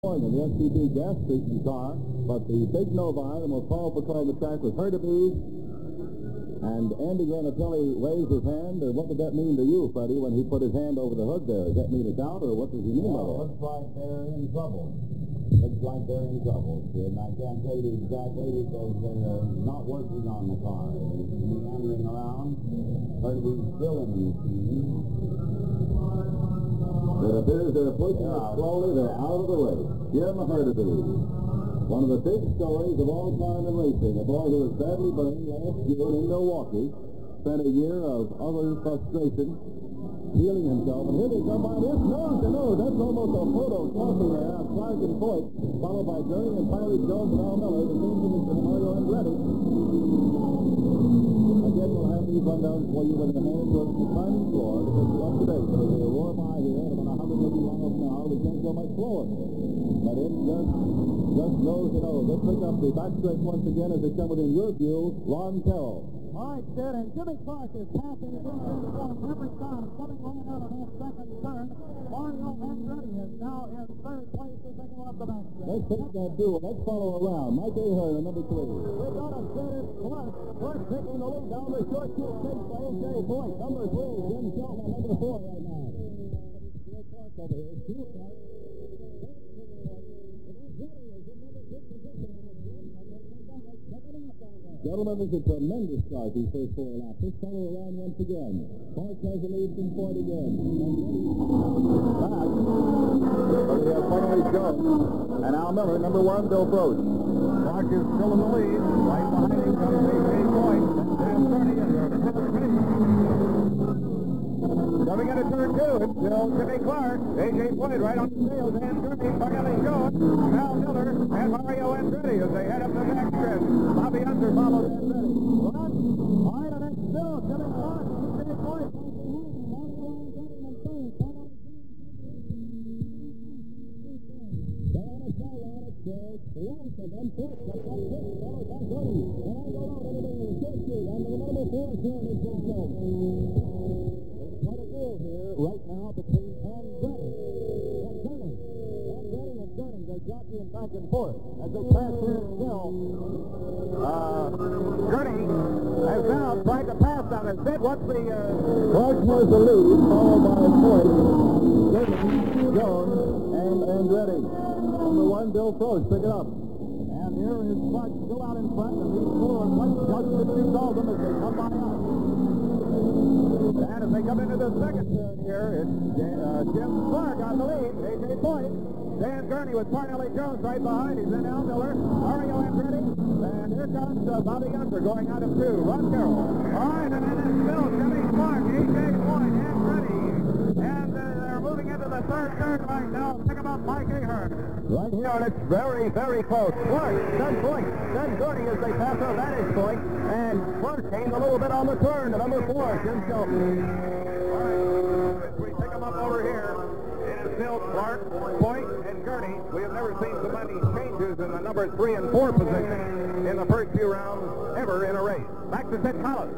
In the STP gas treatment car, but the big Novi, the most powerful car on the track, was Hurtubise. And Andy Granatelli raised his hand. What did that mean to you, Freddie, when he put his hand over the hood there? Does that mean it's out, or what does he mean by that? Looks like they're in trouble. Looks like they're in trouble. And I can't tell you exactly because they're not working on the car. They're meandering around. Hurtubise still in the machine. It appears they're pushing it slowly. They're out of the race. Jim Hurtubise, one of the big stories of all time in racing, a boy who was badly burned last June in Milwaukee, spent a year of utter frustration, healing himself, and here they come by. It's nose to nose. That's almost a photo crossing there on Clark and Foyt, followed by Gurney and Piley Jones and Al Miller. The team from Mr. Mario Andretti. Again, we'll have these rundowns for you when the hands are on the climbing floor because we're up to date. So they roar by here at about 180 miles an hour. We can't go much slower. But it's just nose to nose. Let's pick up the backstretch once again as they come within your view. Ron Carroll. All right, Sid, and Jimmy Clark is passing his form every time, coming on out of that second turn. Mario Andretti is now in third place as they go up the backstretch. Let's take that duel. Let's follow around. Mike Ahern, number 3. We got a Sid in Clark. Clark taking the lead down the short two chase by A.J. Foyt. Number 3, Jim Shelton, number 4 right now. Clark over here. Clark. Gentlemen, this is a tremendous start, these first 4 laps. Let's follow around once again. Clark has the lead from Foyt again. Back. But we have Piley Jones and Al Miller, number 1, Bill Frost. Clark is still in the lead. Right behind him comes A.J. Foyt. Dan Gurney is coming into turn 2. It's still Jimmy Clark. A.J. Foyt right on the tail. Dan Gurney, Piley Jones, Al Miller, and Mario Andretti as they head up the backstretch. Bobby Unser follows Andretti. Run. All right, and it's still Jimmy Clark. A.J. Foyt. Right now between Andretti and Gurney. Andretti and Gurney, they're jockeying back and forth as they pass here still. Gurney has now tried to pass down his bed. What's the... Clark has the lead, followed by Foyt, Gurney, Jones, and Andretti. Number 1, Bill Frost, pick it up. And here is Clark still out in front, and these 4 are quite just to solve them as they come by us. And as they come into the second turn here, it's Jim Clark on the lead. A.J. Foyt. Dan Gurney with Parnelli Jones right behind. He's in Al Miller. Mario Andretti. And here comes Bobby Unser going out of 2. Ron Carroll. All right, and then it's still Jimmy Clark, A.J. Foyt, Andretti. And they're moving into the third turn right now. Think about Mike Ahern. Right here. And it's very, very close. Clark, then Foyt, then Gurney as they pass our vantage point. And Clark gained a little bit on the turn to number 4, Jim Shelton. All right, as we pick them up over here, it is still Clark, Foyt, and Gurney. We have never seen so many changes in the number 3 and 4 position in the first few rounds ever in a race. Back to Sid Collins.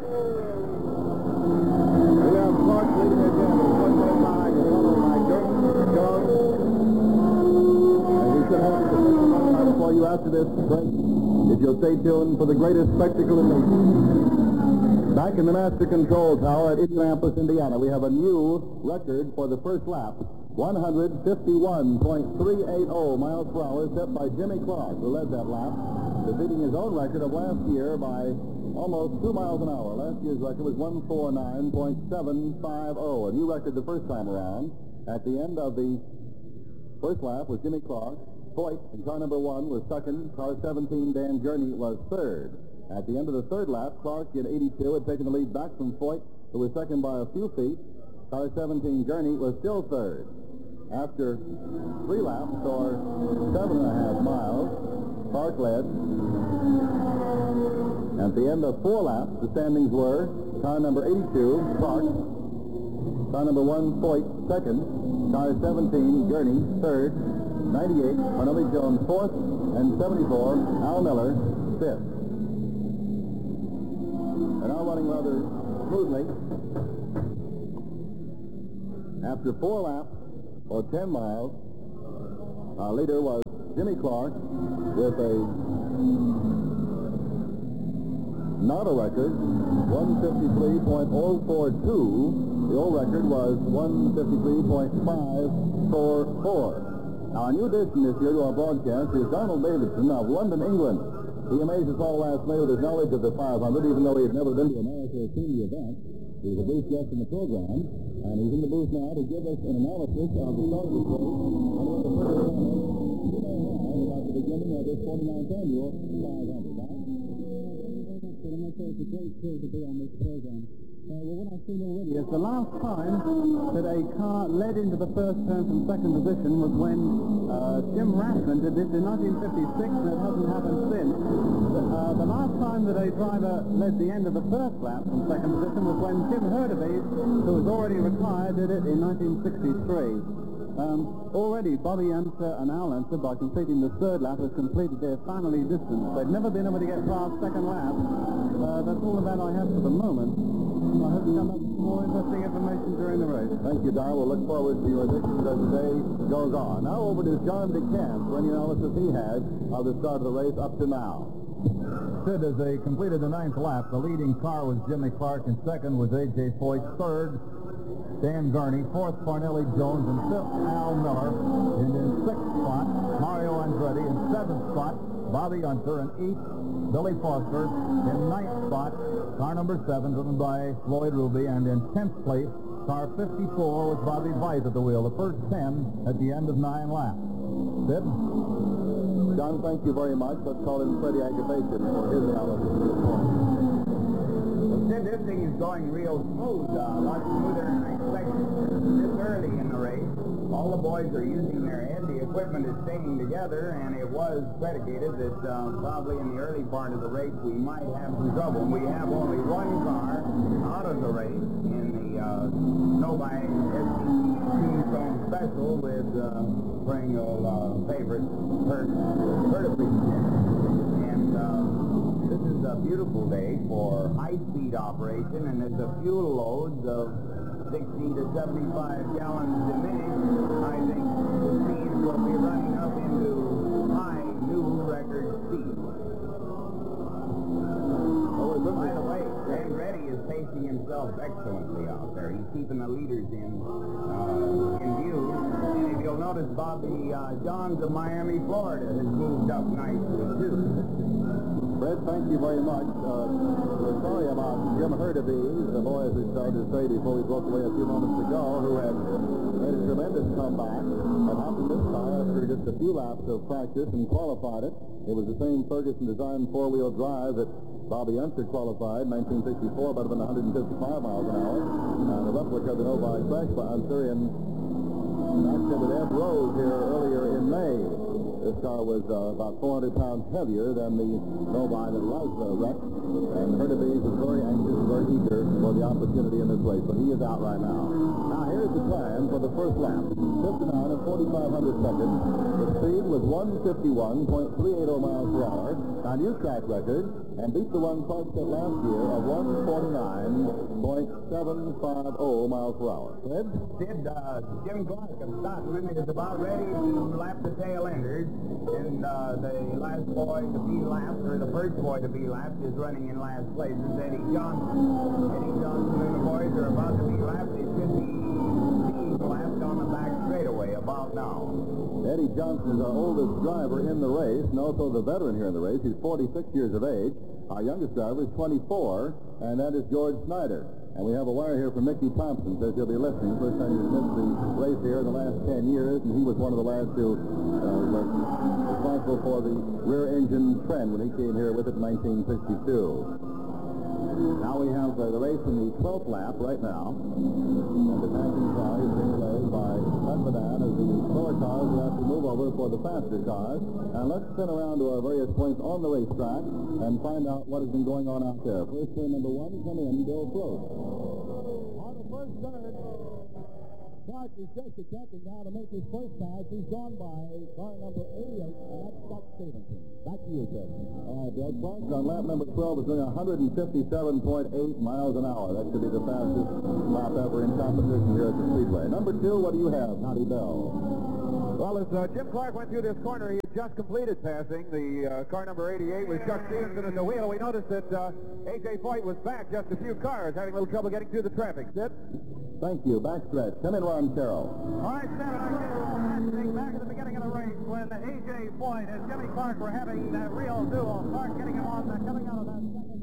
We have Clark leading again. One minute behind, followed by Jones. And we should have it for you after this break. If you'll stay tuned for the greatest spectacle in racing. Back in the Master Control Tower at Indianapolis, Indiana, we have a new record for the first lap. 151.380 miles per hour set by Jimmy Clark, who led that lap, defeating his own record of last year by almost 2 miles an hour. Last year's record was 149.750, a new record the first time around. At the end of the first lap was Jimmy Clark. Foyt in car number 1 was second. Car 17, Dan Gurney, was third. At the end of the third lap, Clark in 82 had taken the lead back from Foyt, who was second by a few feet. Car 17, Gurney, was still third. After 3 laps, or 7.5 miles, Clark led. At the end of 4 laps, the standings were car number 82, Clark. Car number 1, Foyt, second. Car 17, Gurney, third. 98, Parnelli Jones, 4th. And 74, Al Miller, 5th. They're now running rather smoothly. After 4 laps, or 10 miles, Leader was Jimmy Clark with a not a record, 153.042. The old record was 153.544. Now, a new addition this year to our broadcast is Donald Davidson of London, England. He amazes all last May with his knowledge of the 500, even though he had never been to America or seen the event. He was a booth guest in the program, and he's in the booth now to give us an analysis of the start of the race and what the further comments you may have about the beginning of this 49th annual 500. I'm not sure it's a great thrill to be on this program. Well, what I've seen already is the last time that a car led into the first turn from second position was when Jim Rathman did this in 1956, and it hasn't happened since. The last time that a driver led the end of the first lap from second position was when Jim Hurtubise, who was already retired, did it in 1963. Already, Bobby Unser and Al Unser, by completing the third lap, have completed their family distance. They've never been able to get past second lap. That's all that I have for the moment. I hope to come up with more interesting information during the race. Thank you, Don. We'll look forward to your additions as the day goes on. Now over to John DeCamp for any analysis he has of the start of the race up to now. Sid, as they completed the ninth lap, the leading car was Jimmy Clark, and second was A.J. Foyt, third Dan Gurney, fourth Parnelli Jones, and fifth Al Miller, and in sixth spot Mario Andretti, in seventh spot Bobby Unser, and eighth Billy Foster, in ninth spot car number 7 driven by Floyd Ruby, and in 10th place car 54 was Bobby Weiss at the wheel, the first 10 at the end of 9 laps. Sid? John, thank you very much. Let's call in Freddie Aggravated for his analysis this morning. Sid, this thing is going real smooth, a lot smoother than I expected. This early in the race, all the boys are using their head, the equipment is staying together, and it was predicated that probably in the early part of the race we might have some trouble. We have only one car out of the race in the Novi STC Tombstone Special with perennial favorite Hurtubise. And this is a beautiful day for high-speed operation, and there's a fuel loads of 60 to 75 gallons a minute. I think the speeds will be running up into high new record speed. By the way, Andretti is pacing himself excellently out there. He's keeping the leaders in view. And if you'll notice, Bobby Johns of Miami, Florida, has moved up nicely, too. Fred, thank you very much. We're sorry about Jim Hurtubise, the boy, as we started to say before we broke away a few moments ago, who had made a tremendous comeback and hopped in this car after just a few laps of practice and qualified it. It was the same Ferguson-designed four-wheel drive that Bobby Unser qualified in 1964, about 155 miles an hour, and a replica of the Novi crash by Unser in an accident with Ed Rose here earlier in May. This car was about 400 pounds heavier than the Novi that was wrecked, and Hurtubise was very anxious and very eager for the opportunity in this race, but he is out right now. Now, here's the time for the first lap. 59 and 4,500 seconds. The speed was 151.380 miles per hour, a new track record, and beat the one Clark set last year of 149.750 miles per hour. Fred? Sid, Jim Clark of Stockman is about ready to lap the tail enders, and the last boy to be lapped, or the first boy to be lapped, is running in last place. It's Eddie Johnson. Eddie Johnson and the boys are about to be lapped. They should be being lapped on the back straightaway about now. Eddie Johnson is our oldest driver in the race, and also the veteran here in the race. He's 46 years of age. Our youngest driver is 24, and that is George Snyder. And we have a wire here from Mickey Thompson. Says he'll be listening. First time he's missed the race here in the last 10 years, and he was one of the lads who was responsible for the rear engine trend when he came here with it in 1962. Now we have the race in the 12th lap right now. And the passing car is being led by Medvedev as the slower cars will have to move over for the faster cars. And let's spin around to our various points on the racetrack and find out what has been going on out there. First turn number 1, come in, Bill Prost. On the first turn, Clark is just attempting now to make his first pass. He's gone by car number 88, and that's Buck Stevenson. Back to you, Ted. All right, Bill. Clark on lap number 12 is doing 157.8 miles an hour. That should be the fastest lap ever in competition here at the Speedway. Number 2, what do you have, Naughty Bell? Well, as Jim Clark went through this corner, he had just completed passing the car number 88 with Chuck Stevenson at the wheel. We noticed that A.J. Foyt was back just a few cars, having a little trouble getting through the traffic. Sid? Thank you. Backstretch. Come in, Ron Carroll. All right, Stan, I think back at the beginning of the race when A.J. Foyt and Jimmy Clark were having that real duel. Clark getting him on, coming out of that second.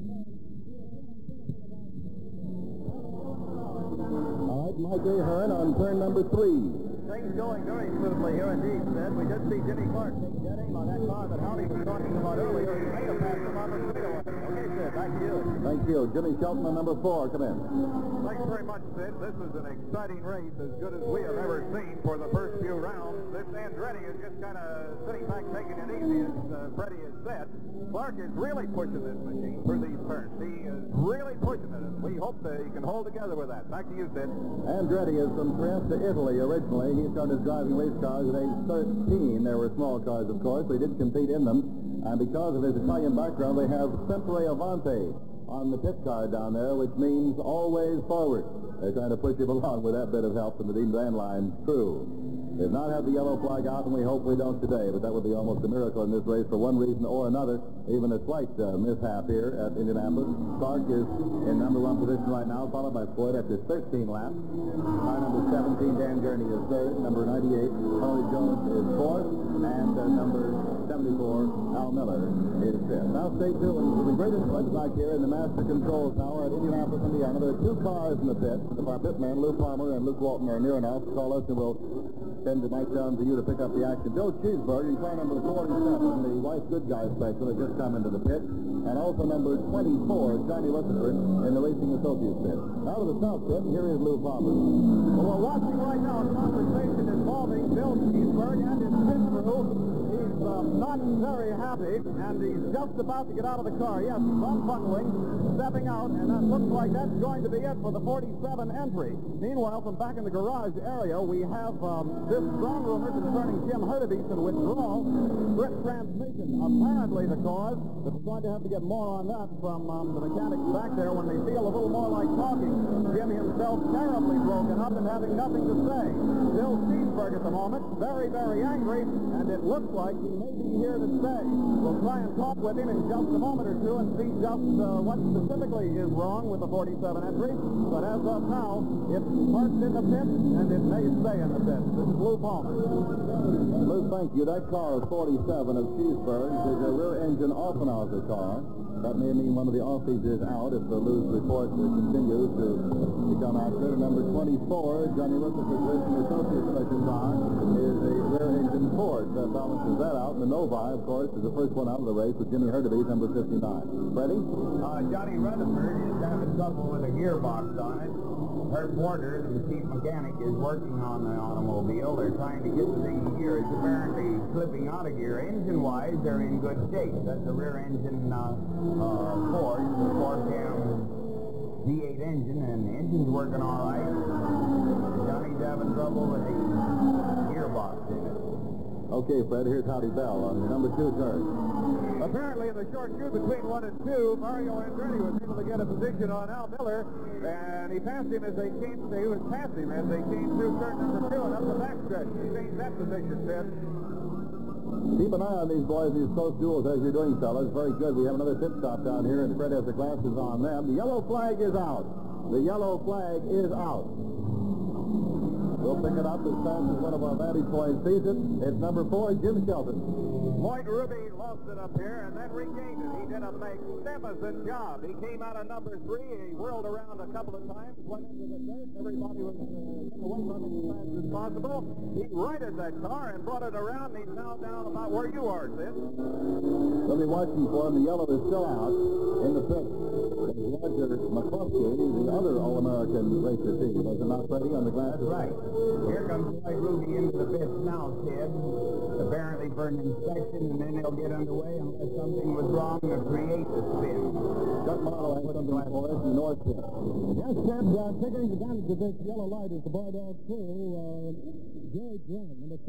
All right, Mike Ahern on turn number 3. Things going very smoothly here indeed, Sid. We did see Jimmy Clark take dead aim on that car that Howdy was talking about earlier. He may have passed him on the straightaway. Okay, Sid, back to you. Thank you. Jimmy Shelton on number 4. Come in. Thanks very much, Sid. This was an exciting race, as good as we have ever seen for the first few rounds. This Andretti is just kind of sitting back, taking it easy, as Freddie has said. Clark is really pushing this machine through these turns. He is really pushing it, and we hope that he can hold together with that. Back to you, Sid. Andretti is from Trieste, Italy, originally. He started driving race cars at age 13. There were small cars, of course, but he did compete in them. And because of his Italian background, they have Sempre Avanti on the pit car down there, which means always forward. They're trying to push him along with that bit of help from the Dean Van Line crew. They've not had the yellow flag out, and we hope we don't today, but that would be almost a miracle in this race for one reason or another. Even a slight mishap here at Indianapolis. Clark is in number 1 position right now, followed by Floyd after 13 laps. Car number 17, Dan Gurney, is third. Number 98, Harley Jones, is fourth. And number 74, Al Miller, is fifth. Now stay tuned to the greatest race back here in the Master Control Tower at Indianapolis, Indiana. There are 2 cars in the pit. Our pitman, Lou Palmer, and Luke Walton are near enough to call us, and we'll send the mic down to you to pick up the action. Bill Cheeseburg in car number 47, the White Good Guy special, has just come into the pit. And also number 24, Johnny Lucifer, in the Racing Associates pit. Now to the south pit, here is Lou Palmer. Well, we're watching right now a conversation involving Bill Cheeseburg and his pit crew. He's not very happy, and he's just about to get out of the car. Yes, he's unbundling, stepping out, and that looks like that's going to be it for the 47 entry. Meanwhile, from back in the garage area, we have this strong rumor concerning Jim Hurtubise and withdrawal. Grip transmission, apparently the cause, but we're going to have to get more on that from the mechanics back there when they feel a little more like talking. Jim himself terribly broken up and having nothing to say. Bill Cheeseburg at the moment, very, very angry, and it looks like he may be here to stay. We'll try and talk with him in just a moment or two and see just what specifically is wrong with the 47 entry. But as of now, it's parked in the pit, and it may stay in the pit. This is Lou Palmer. Lou, thank you. That car 47 of Cheeseburg's is a rear-engine Offenhauser car. That may mean one of the offies is out if the Lou's report continues to become accurate. Number 24, Johnny Lucifer's Racing Associates collection car, is a rear-engine Ford. That balances that out. And the Novi, of course, is the first one out of the race with Jimmy Hurtubise, number 59. Freddie? Johnny Rutherford is having trouble with a gearbox on it. Herb Porter, the chief mechanic, is working on the automobile. They're trying to get the thing in gear. It's apparently slipping out of gear. Engine-wise, they're in good shape. That's a rear-engine Ford, the Ford Cam D8 engine, and the engine's working all right. Johnny's having trouble with the gearbox in it. Okay, Fred, here's Howdy Bell on the number 2 turn. Apparently, in the short queue between 1 and 2, Mario Andretti was able to get a position on Al Miller, and he passed him as they came. He was passing as they came through turn number 2 and up the backstretch. He changed that position, Sid. Keep an eye on these boys, these close duels, as you're doing, fellas. Very good. We have another pit stop down here, and Fred has the glasses on them. The yellow flag is out. The yellow flag is out. We'll pick it up as fast as one of our vantage points sees it. It's number 4, Jim Shelton. Lloyd Ruby lost it up here and then regained it. He did a magnificent job. He came out of number 3. He whirled around a couple of times, went into the dirt. Everybody was getting away from him as fast as possible. He righted that car and brought it around, and he's now down about where you are, Sid. We'll be watching for him. The yellow is still out in the pit. There's Roger McCluskey, the other All-American racer team. Was it not, Freddie, on the glasses? That's right. Here comes Lloyd Ruby into the pits now, Ted. Apparently for an inspection, and then they'll get underway unless something was wrong to create the spin. Chuck Marlowe has something for us in the north pit. Yes, Ted, taking advantage of this yellow light is the Bulldog crew. Jerry Grant, number